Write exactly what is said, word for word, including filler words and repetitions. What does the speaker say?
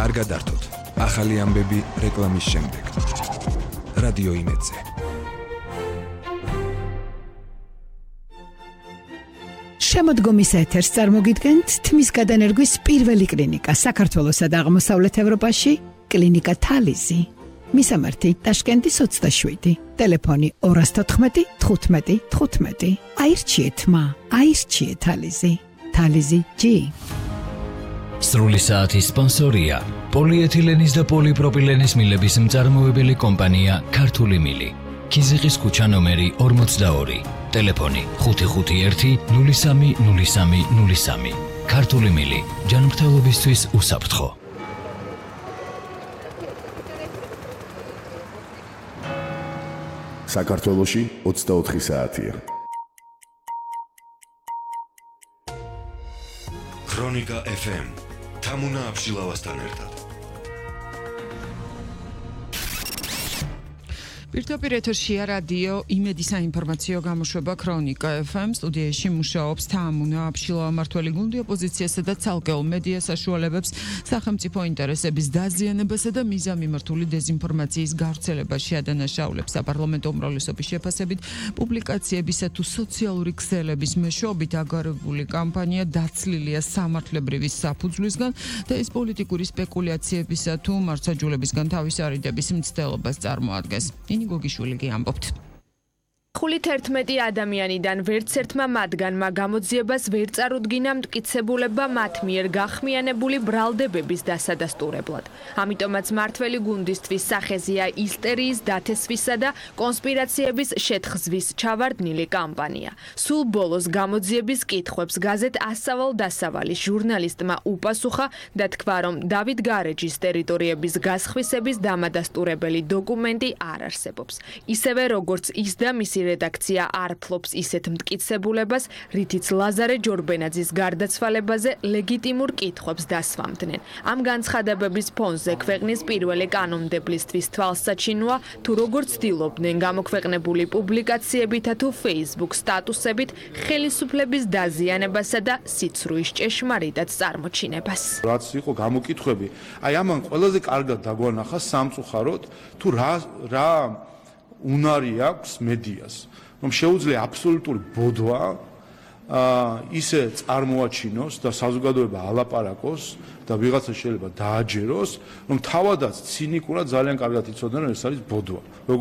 კარგად ართოთ. ახალი ამბები რეკლამის შემდეგ. რადიო იმედზე. შემოდგომის ეთერს წარმოგიდგენთ თმის გადანერგვის პირველი კლინიკა საქართველოსა და აღმოსავლეთ ევროპაში, კლინიკა თალიზი. მისამართი ტაშკენტის ოცდაშვიდი, ტელეფონი ორას თოთხმეტი თხუთმეტი თხუთმეტი. აირჩიეთ მა, აირჩიეთ თალიზი. თალიზი ჯი. სრული საათის სპონსორია პოლიეთილენის და პოლიპროპილენის მილების მწარმოებელი კომპანია ქართული მილი. ქიზიყის ქუჩა ნომერი ორმოცდაორი. ტელეფონი ხუთი ხუთი ერთი ნული სამი ნული სამი ნული სამი. ქართული მილი ჯანმრთელობისთვის უსაფრთხო. საქართველოში ოცდაოთხი საათია. ქრონიკა ეფ ემ თამუნა აბშილავასთან ერთად. პირდაპირ ეთერშია რადიო იმედი საინფორმაციო გამოშვება ქრონიკა ეფ ემ. სტუდიაში მუშაობს თამუნა აბშილავა, მმართველი გუნდი ოპოზიციასა და ცალკეულ მედია საშუალებებს სახელმწიფო ინტერესების დაზიანებასა და მიზანმიმართული დეზინფორმაციის გავრცელებაში ადანაშაულებს. საპარლამენტო უმრავლესობის შეფასებით პუბლიკაციებისა თუ სოციალური ქსელების მეშვეობით აგარებული კამპანია დაცლილია სამართლებრივი საფუძვლისგან და ეს პოლიტიკური სპეკულაციებისა თუ მართლმსაჯულებისგან თავის არიდების მცდელობას წარმოადგენს. გოგიშვილი კი ამბობთ. ხუთი ერთმეტი ადამიანიდან ვერც ერთმა მათგანმა გამოძიებას ვერ წარუდგინა მტკიცებულება მათ მიერ გახმიანებული ბრალდებების დასადასტურებლად. ამიტომაც მმართველი გუნდისთვის სახეზეა ისტერიის დათესვისა და კონსპირაციების შეთხზვის ჩავარდნილი კამპანია. სულ ბოლოს გამოძიების კითხვებს გაზეთ ასავალ-დასავალის ჟურნალისტმა უპასუხა და თქვა, რომ დავით გარეჯის ტერიტორიების გასხვისების დამადასტურებელი დოკუმენტი არ არსებობს. ისევე როგორც ის და მისი რედაქცია არ ფლობს ისეთ მტკიცებულებას, რითიც ლაზარე ჯორბენაძის გარდაცვალებაზე ლეგიტიმურ კითხვებს დასვამდნენ. ამ განცხადებების ფონზე ქვეყნის პირველი კანონმდებლისთვის თვალსაჩინოა, თუ როგორ ცდილობდნენ გამოქვეყნებული პუბლიკაციებითა თუ Facebook სტატუსებით ხელისუფლების დაზიანებასა და სიცრუის ჭეშმარიტად წარმოჩინებას. რაც იყო გამოკითხვები, აი ამან ყველაზე კარგად დაგვანახა სამწუხაროდ, თუ რა რა უნარი აქვს მედიას, რომ შეუძლია აბსოლუტური ბოდვა ისე წარმოაჩინოს და საზოგადოება ალაპარაკოს და ვიღაცა შეიძლება დააჯეროს, რომ თავადაც ცინიკურად ძალიან კარგად იცოდნენ, რომ ეს არის ბოდვა.